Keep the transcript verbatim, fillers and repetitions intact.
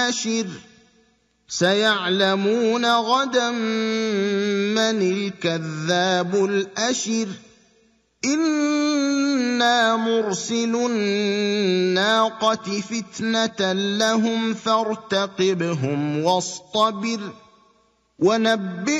الناشر سيعلمون غدا من الكذاب الأشر إنا مرسل الناقة فتنة لهم فارتقبهم واصطبر ونبئ